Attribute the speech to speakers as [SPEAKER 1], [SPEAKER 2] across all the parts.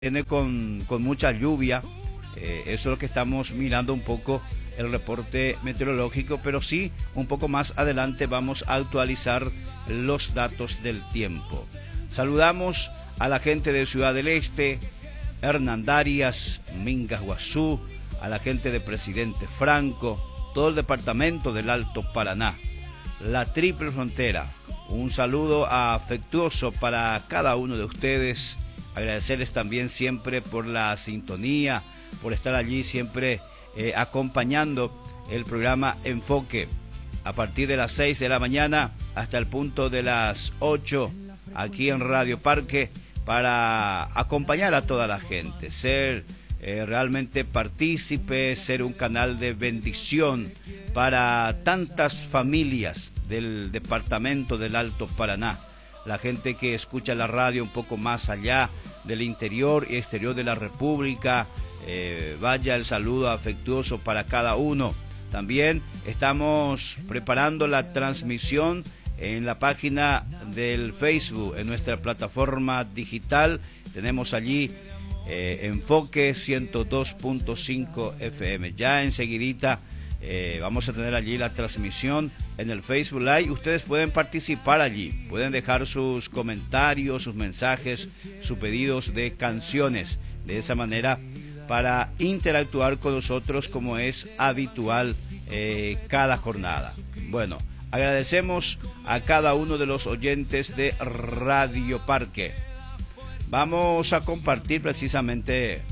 [SPEAKER 1] Viene con mucha lluvia, eso es lo que estamos mirando un poco el reporte meteorológico, pero sí, un poco más adelante vamos a actualizar los datos del tiempo. Saludamos a la gente de Ciudad del Este, Hernandarias, Mingas Guazú, a la gente de Presidente Franco, todo el departamento del Alto Paraná, la Triple Frontera. Un saludo afectuoso para cada uno de ustedes. Agradecerles también siempre por la sintonía, por estar allí siempre acompañando el programa Enfoque a partir de las 6 de la mañana hasta el punto de las 8 aquí en Radio Parque, para acompañar a toda la gente, ser realmente partícipe, ser un canal de bendición para tantas familias del departamento del Alto Paraná. La gente que escucha la radio un poco más allá del interior y exterior de la República, vaya el saludo afectuoso para cada uno. También estamos preparando la transmisión en la página del Facebook, en nuestra plataforma digital. Tenemos allí Enfoque 102.5 FM. Ya enseguidita vamos a tener allí la transmisión en el Facebook Live. Ustedes pueden participar allí, pueden dejar sus comentarios, sus mensajes, sus pedidos de canciones, de esa manera para interactuar con nosotros como es habitual cada jornada. Bueno, agradecemos a cada uno de los oyentes de Radio Parque. Vamos a compartir precisamente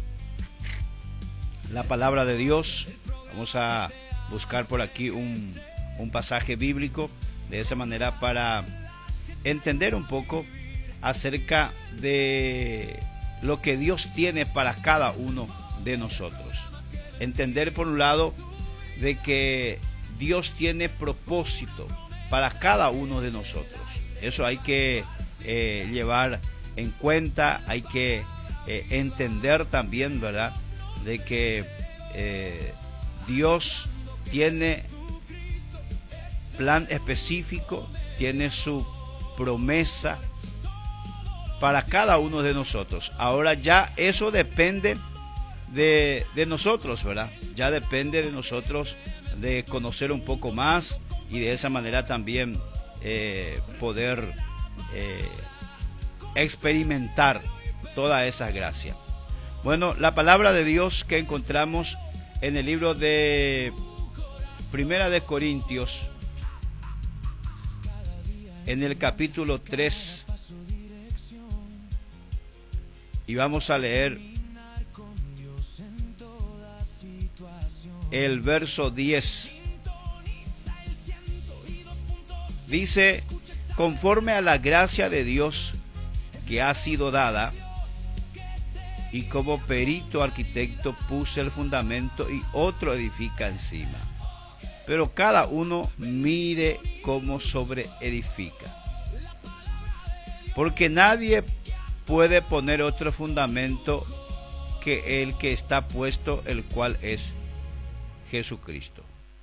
[SPEAKER 1] la palabra de Dios. Vamos a buscar por aquí un pasaje bíblico, de esa manera para entender un poco acerca de lo que Dios tiene para cada uno de nosotros. Entender por un lado de que Dios tiene propósito para cada uno de nosotros. Eso hay que llevar en cuenta, hay que entender también, ¿verdad?, de que Dios tiene plan específico, tiene su promesa para cada uno de nosotros. Ahora ya eso depende de nosotros, ¿verdad? Ya depende de nosotros de conocer un poco más y de esa manera también poder experimentar toda esa gracia. Bueno, la palabra de Dios que encontramos en el libro de Primera de Corintios, en el capítulo 3, y vamos a leer el verso 10. Dice: conforme a la gracia de Dios que ha sido dada, y como perito arquitecto puse el fundamento y otro edifica encima. Pero cada uno mire cómo sobreedifica. Porque nadie puede poner otro fundamento que el que está puesto, el cual es Jesucristo.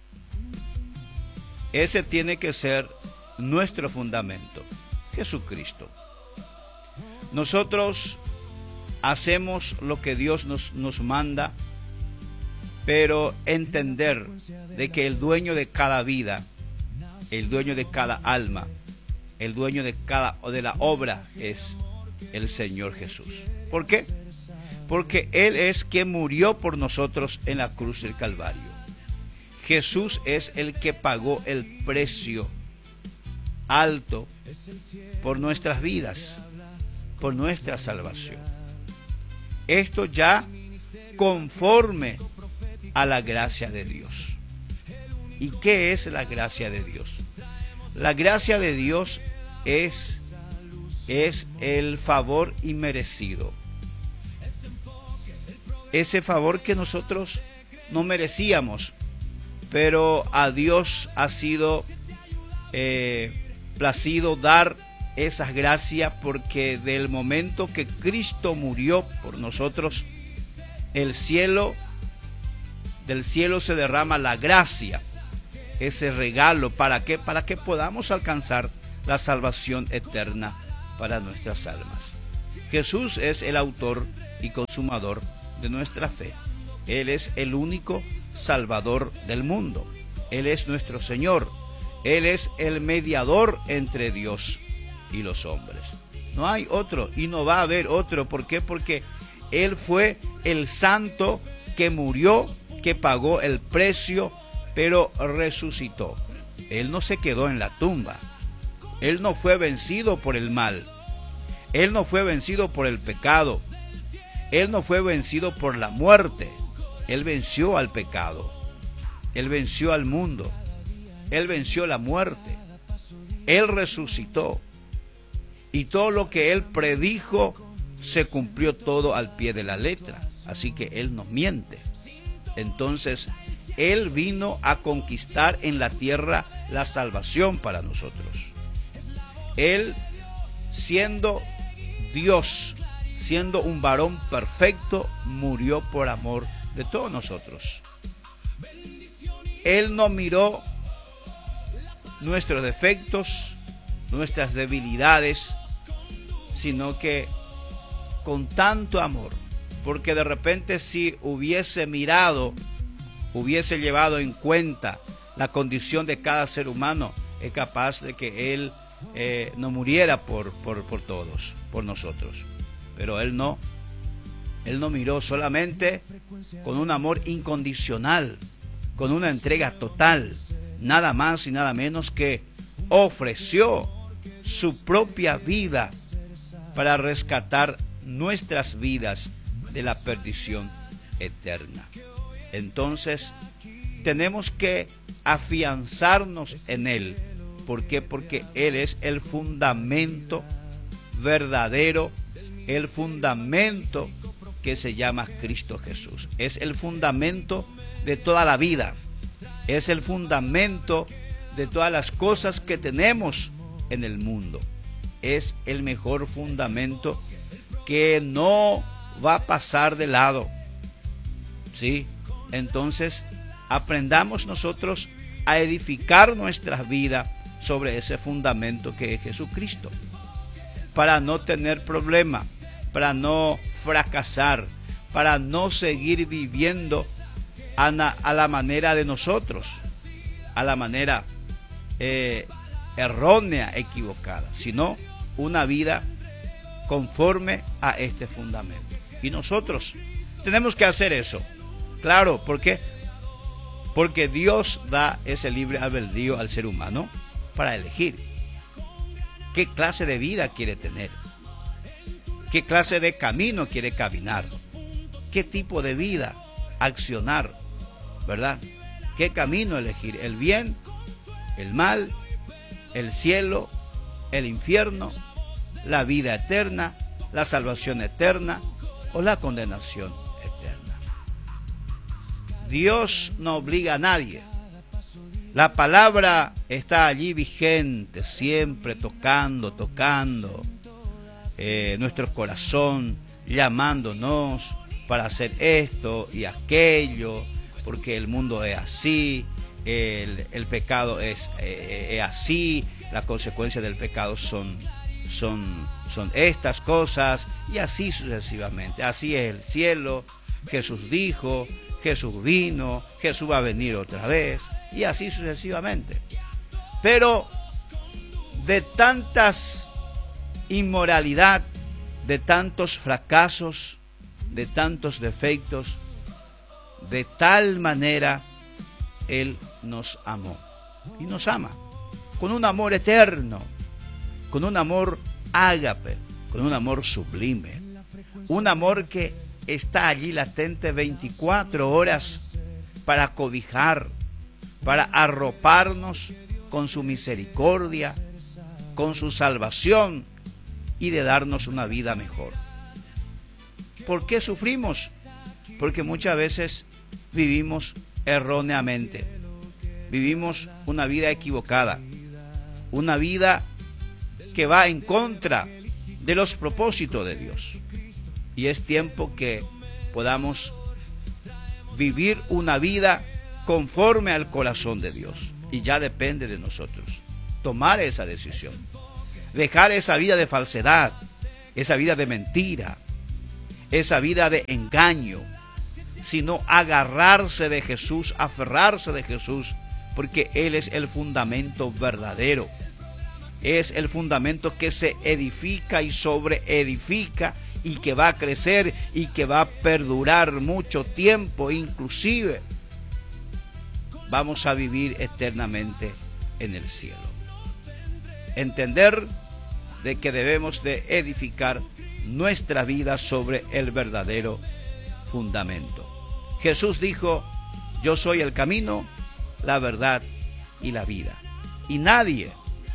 [SPEAKER 1] Ese tiene que ser nuestro fundamento, Jesucristo. Nosotros hacemos lo que Dios nos manda, pero entender de que el dueño de cada vida, el dueño de cada alma, el dueño de la obra es el Señor Jesús. ¿Por qué? Porque Él es quien murió por nosotros en la cruz del Calvario. Jesús es el que pagó el precio alto por nuestras vidas, por nuestra salvación. Esto ya conforme a la gracia de Dios. ¿Y qué es la gracia de Dios? La gracia de Dios es el favor inmerecido. Ese favor que nosotros no merecíamos, pero a Dios ha sido placido dar esas gracias, porque del momento que Cristo murió por nosotros, del cielo se derrama la gracia, ese regalo. ¿Para qué? Para que podamos alcanzar la salvación eterna para nuestras almas. Jesús es el autor y consumador de nuestra fe. Él es el único Salvador del mundo. Él es nuestro Señor. Él es el mediador entre Dios y los hombres. No hay otro y no va a haber otro. ¿Por qué? Porque Él fue el santo que murió, que pagó el precio, pero resucitó. Él no se quedó en la tumba. Él no fue vencido por el mal. Él no fue vencido por el pecado. Él no fue vencido por la muerte. Él venció al pecado. Él venció al mundo. Él venció la muerte. Él resucitó. Y todo lo que Él predijo se cumplió todo al pie de la letra. Así que Él no miente. Entonces, Él vino a conquistar en la tierra la salvación para nosotros. Él, siendo Dios, siendo un varón perfecto, murió por amor de todos nosotros. Él no miró nuestros defectos, nuestras debilidades, sino que con tanto amor, porque de repente si hubiese mirado, hubiese llevado en cuenta la condición de cada ser humano, es capaz de que Él no muriera por todos, por nosotros. Pero Él no miró, solamente con un amor incondicional, con una entrega total, nada más y nada menos que ofreció su propia vida para rescatar nuestras vidas de la perdición eterna. Entonces, tenemos que afianzarnos en Él. ¿Por qué? Porque Él es el fundamento verdadero, el fundamento que se llama Cristo Jesús. Es el fundamento de toda la vida. Es el fundamento de todas las cosas que tenemos en el mundo. Es el mejor fundamento que no va a pasar de lado. ¿Sí? Entonces, aprendamos nosotros a edificar nuestra vida sobre ese fundamento que es Jesucristo, para no tener problema, para no fracasar, para no seguir viviendo a la manera de nosotros, a la manera errónea, equivocada, sino una vida conforme a este fundamento. Y nosotros tenemos que hacer eso. Claro, ¿por qué? Porque Dios da ese libre albedrío al ser humano para elegir qué clase de vida quiere tener, qué clase de camino quiere caminar, qué tipo de vida accionar, ¿verdad? ¿Qué camino elegir? ¿El bien, el mal, el cielo, el infierno, la vida eterna, la salvación eterna o la condenación eterna? Dios no obliga a nadie. La palabra está allí vigente, siempre tocando nuestro corazón, llamándonos para hacer esto y aquello, porque el mundo es así, el pecado es así, las consecuencias del pecado son estas cosas, y así sucesivamente. Así es el cielo, Jesús dijo, Jesús vino, Jesús va a venir otra vez, y así sucesivamente. Pero de tantas inmoralidad, de tantos fracasos, de tantos defectos, de tal manera Él nos amó y nos ama con un amor eterno, con un amor ágape, con un amor sublime, un amor que está allí latente 24 horas para cobijar, para arroparnos con su misericordia, con su salvación y de darnos una vida mejor. ¿Por qué sufrimos? Porque muchas veces vivimos erróneamente, vivimos una vida equivocada, una vida que va en contra de los propósitos de Dios. Y es tiempo que podamos vivir una vida conforme al corazón de Dios. Y ya depende de nosotros tomar esa decisión, dejar esa vida de falsedad, esa vida de mentira, esa vida de engaño, sino agarrarse de Jesús, aferrarse de Jesús, porque Él es el fundamento verdadero. Es el fundamento que se edifica y sobreedifica y que va a crecer y que va a perdurar mucho tiempo, inclusive vamos a vivir eternamente en el cielo. Entender de que debemos de edificar nuestra vida sobre el verdadero fundamento. Jesús dijo: yo soy el camino, la verdad y la vida. Y nadie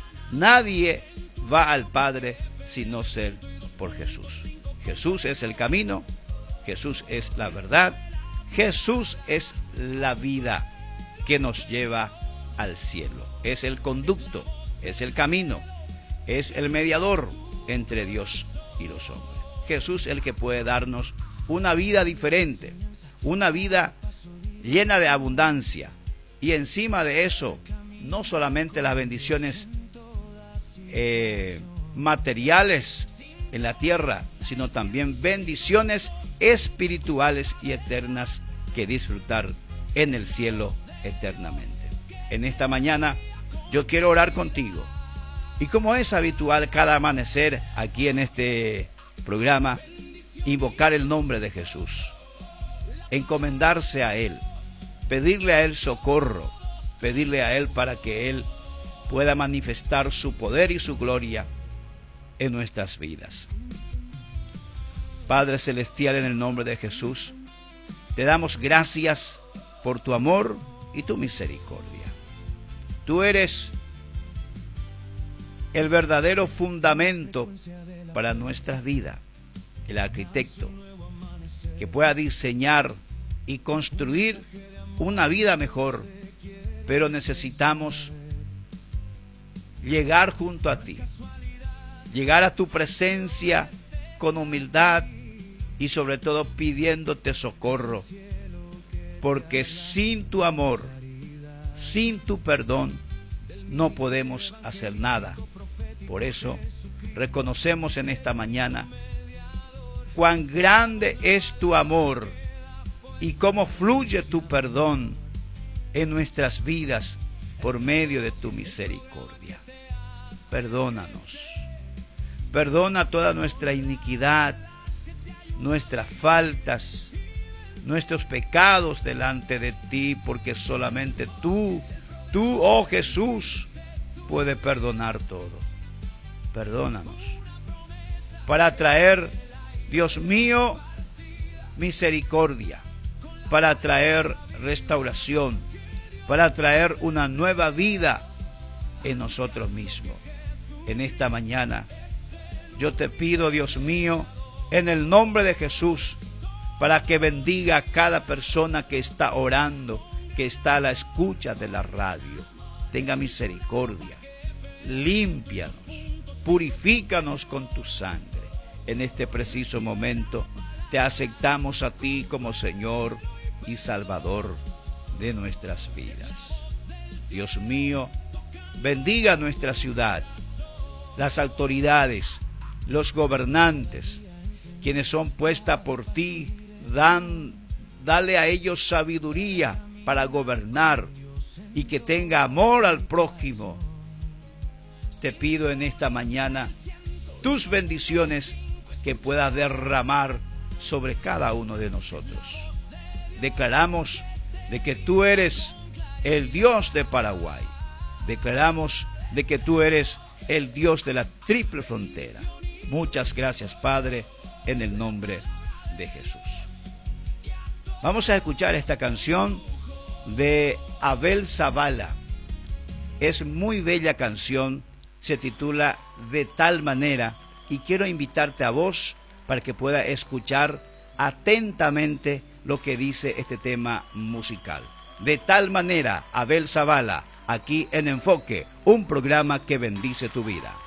[SPEAKER 1] va al Padre si no ser por Jesús. Jesús es el camino, Jesús es la verdad, Jesús es la vida que nos lleva al cielo. Es el conducto, es el camino, es el mediador entre Dios y los hombres. Jesús es el que puede darnos una vida diferente, una vida llena de abundancia, y encima de eso, no solamente las bendiciones materiales en la tierra, sino también bendiciones espirituales y eternas que disfrutar en el cielo eternamente. En esta mañana yo quiero orar contigo, y como es habitual cada amanecer aquí en este programa, invocar el nombre de Jesús, encomendarse a Él, pedirle a Él socorro, pedirle a Él para que Él pueda manifestar su poder y su gloria en nuestras vidas. Padre Celestial, en el nombre de Jesús, te damos gracias por tu amor y tu misericordia. Tú eres el verdadero fundamento para nuestra vida, el arquitecto que pueda diseñar y construir una vida mejor, pero necesitamos llegar junto a ti, llegar a tu presencia con humildad y sobre todo pidiéndote socorro, porque sin tu amor, sin tu perdón, no podemos hacer nada. Por eso reconocemos en esta mañana cuán grande es tu amor y cómo fluye tu perdón en nuestras vidas por medio de tu misericordia. Perdónanos, perdona toda nuestra iniquidad, nuestras faltas, nuestros pecados delante de ti, porque solamente tú, oh Jesús, puedes perdonar todo. Perdónanos para traer, Dios mío, misericordia, para traer restauración, para traer una nueva vida en nosotros mismos. En esta mañana yo te pido, Dios mío, en el nombre de Jesús, para que bendiga a cada persona que está orando, que está a la escucha de la radio. Tenga misericordia, límpianos, purifícanos con tu sangre. En este preciso momento te aceptamos a ti como Señor y Salvador de nuestras vidas. Dios mío, bendiga nuestra ciudad, las autoridades, los gobernantes, quienes son puestas por ti. Dale a ellos sabiduría para gobernar y que tenga amor al prójimo. Te pido en esta mañana tus bendiciones que puedas derramar sobre cada uno de nosotros. Declaramos de que tú eres el Dios de Paraguay. Declaramos de que tú eres el Dios de la triple frontera. Muchas gracias, Padre, en el nombre de Jesús. Vamos a escuchar esta canción de Abel Zavala. Es muy bella canción, se titula De tal manera, y quiero invitarte a vos para que pueda escuchar atentamente lo que dice este tema musical. De tal manera, Abel Zavala, aquí en Enfoque, un programa que bendice tu vida.